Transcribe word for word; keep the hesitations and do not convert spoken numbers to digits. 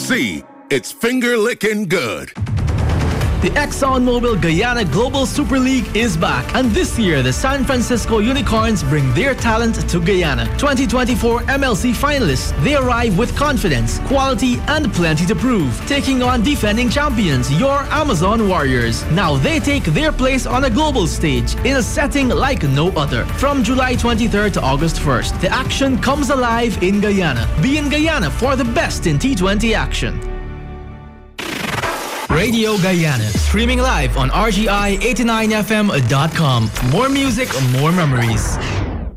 see, it's finger-licking good. The ExxonMobil Guyana Global Super League is back, and this year the San Francisco Unicorns bring their talent to Guyana. twenty twenty-four M L C finalists, they arrive with confidence, quality, and plenty to prove, taking on defending champions, your Amazon Warriors. Now they take their place on a global stage in a setting like no other. From July twenty-third to August first, the action comes alive in Guyana. Be in Guyana for the best in T twenty action. Radio Guyana, streaming live on R G I eighty-nine F M dot com. More music, more memories.